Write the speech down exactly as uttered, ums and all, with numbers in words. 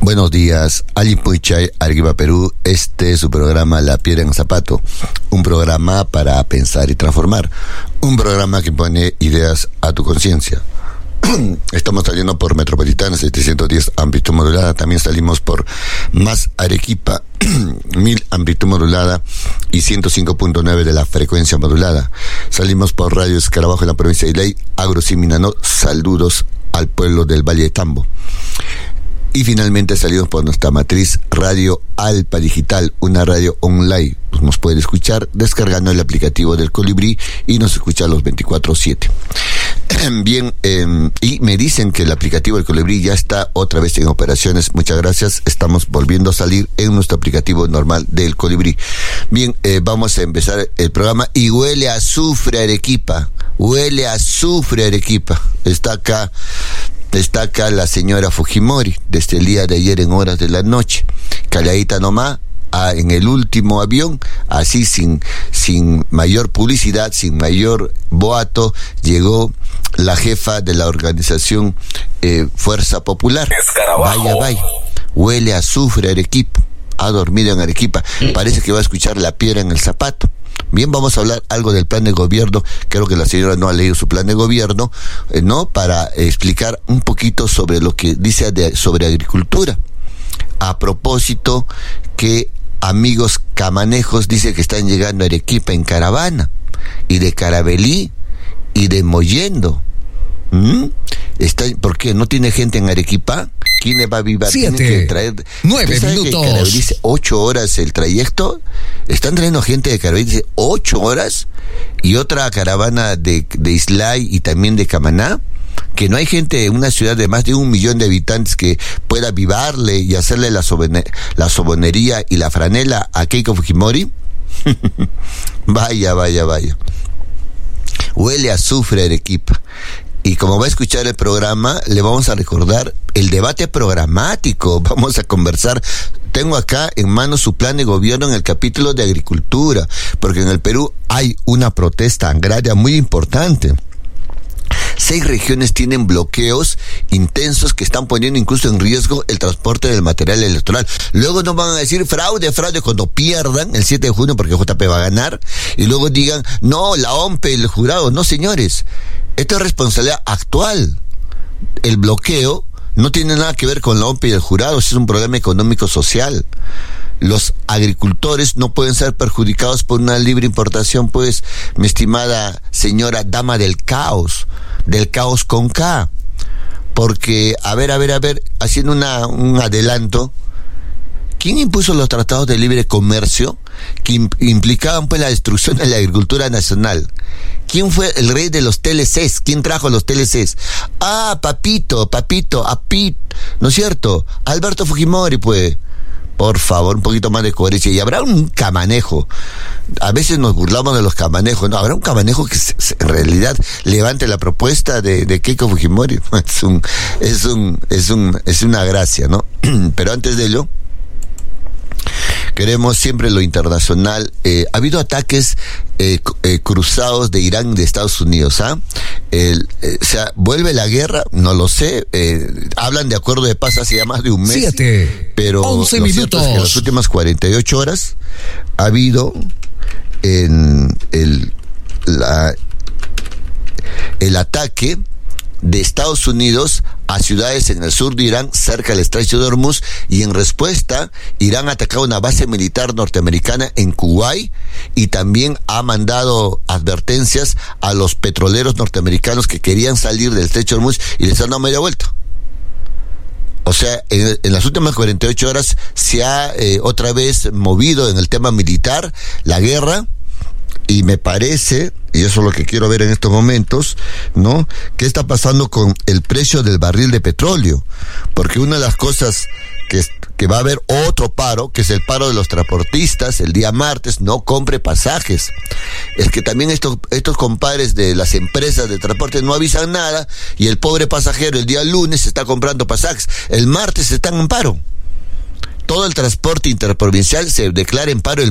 Buenos días, Alipuychay, Arequipa, Perú. Este es su programa La Piedra en el Zapato, un programa para pensar y transformar, un programa que pone ideas a tu conciencia. Estamos saliendo por Metropolitana setecientos diez amplitud modulada, también salimos por Más Arequipa mil amplitud modulada y ciento cinco punto nueve de la frecuencia modulada. Salimos por Radio Escarabajo en la provincia de Islay, Agrosimilano. Saludos al pueblo del Valle de Tambo. Y finalmente salimos por nuestra matriz Radio Alpa Digital, una radio online. Nos pueden escuchar descargando el aplicativo del Colibrí y nos escucha los veinticuatro siete. Bien, eh, y me dicen que el aplicativo del Colibrí ya está otra vez en operaciones. Muchas gracias, estamos volviendo a salir en nuestro aplicativo normal del Colibrí. Bien, eh, vamos a empezar el programa y huele a azufre Arequipa, huele a azufre Arequipa. Está acá... Está acá la señora Fujimori, desde el día de ayer en horas de la noche, calladita nomás, a, en el último avión, así sin, sin mayor publicidad, sin mayor boato, llegó la jefa de la organización eh, Fuerza Popular. Escarabajo. Vaya, vaya, huele a azufre Arequipa, ha dormido en Arequipa, parece que va a escuchar La Piedra en el Zapato. Bien, vamos a hablar algo del plan de gobierno. Creo que la señora no ha leído su plan de gobierno, eh, ¿no? Para explicar un poquito sobre lo que dice de, sobre agricultura. A propósito que amigos camanejos dicen que están llegando a Arequipa en caravana, y de Carabelí, y de Mollendo. ¿Mm? Está, ¿por qué? ¿No tiene gente en Arequipa? ¿Quién le va a vivir? Siete, que traer, nueve minutos. Que Carabelí dice ocho horas el trayecto. Están trayendo gente de Carabelí, dice ocho horas. Y otra caravana de, de Islay y también de Camaná. Que no hay gente en una ciudad de más de un millón de habitantes que pueda vivarle y hacerle la, sobene, la sobonería y la franela a Keiko Fujimori. Vaya, vaya, vaya. Huele a azufre Arequipa. Y como va a escuchar el programa, le vamos a recordar el debate programático. Vamos a conversar. Tengo acá en mano su plan de gobierno en el capítulo de agricultura, porque en el Perú hay una protesta agraria muy importante. Seis regiones tienen bloqueos intensos que están poniendo incluso en riesgo el transporte del material electoral. Luego nos van a decir fraude, fraude cuando pierdan el siete de junio porque J P va a ganar. Y luego digan, no, la O M P E, el jurado. No, señores, esto es responsabilidad actual. El bloqueo no tiene nada que ver con la O M P E y el jurado, es un problema económico-social. Los agricultores no pueden ser perjudicados por una libre importación, pues, mi estimada señora dama del caos, del caos con K. Porque, a ver, a ver, a ver, haciendo una, un adelanto, ¿quién impuso los tratados de libre comercio que implicaban pues la destrucción de la agricultura nacional? ¿Quién fue el rey de los T L Cs? ¿Quién trajo los T L Cs? Ah, papito, papito, apit, ¿no es cierto? Alberto Fujimori, pues. Por favor, un poquito más de coherencia. Y habrá un camanejo. A veces nos burlamos de los camanejos. No, habrá un camanejo que se, se, en realidad levante la propuesta de, de Keiko Fujimori. Es un, es un, es un, es una gracia, ¿no? Pero antes de ello, queremos siempre lo internacional. Eh, ha habido ataques eh, eh, cruzados de Irán y de Estados Unidos. ¿ah? ¿eh? Eh, o sea, ¿vuelve la guerra? No lo sé. Eh, hablan de acuerdo de paz hace ya más de un mes. Siete, pero once lo minutos. cierto es que en las últimas cuarenta y ocho horas ha habido en el, la, el ataque de Estados Unidos a ciudades en el sur de Irán, cerca del estrecho de Hormuz, y en respuesta, Irán ha atacado una base militar norteamericana en Kuwait y también ha mandado advertencias a los petroleros norteamericanos que querían salir del estrecho de Hormuz y les han dado media vuelta. O sea, en, en las últimas cuarenta y ocho horas se ha eh, otra vez movido en el tema militar la guerra. Y me parece, y eso es lo que quiero ver en estos momentos, ¿no? ¿Qué está pasando con el precio del barril de petróleo? Porque una de las cosas que, que va a haber otro paro, que es el paro de los transportistas, el día martes, no compre pasajes. Es que también estos, estos compadres de las empresas de transporte no avisan nada, y el pobre pasajero el día lunes está comprando pasajes. El martes están en paro. Todo el transporte interprovincial se declara en paro el